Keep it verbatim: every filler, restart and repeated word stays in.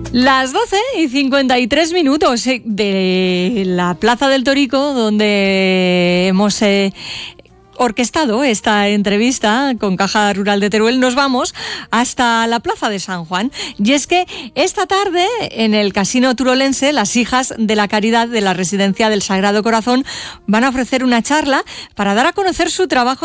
Las doce y cincuenta y tres minutos de la Plaza del Torico, donde hemos eh, orquestado esta entrevista con Caja Rural de Teruel, nos vamos hasta la Plaza de San Juan. Y es que esta tarde, en el Casino Turolense, las Hijas de la Caridad de la Residencia del Sagrado Corazón van a ofrecer una charla para dar a conocer su trabajo